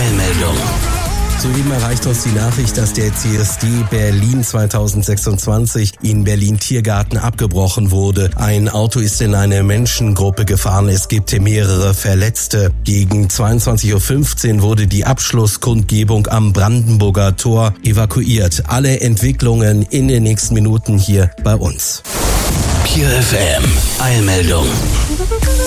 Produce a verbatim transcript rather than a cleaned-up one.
Eilmeldung. Soeben erreicht uns die Nachricht, dass der C S D Berlin zweitausendsechsundzwanzig in Berlin-Tiergarten abgebrochen wurde. Ein Auto ist in eine Menschengruppe gefahren. Es gibt mehrere Verletzte. Gegen zweiundzwanzig Uhr fünfzehn wurde die Abschlusskundgebung am Brandenburger Tor evakuiert. Alle Entwicklungen in den nächsten Minuten hier bei uns. Pure F M. Eilmeldung.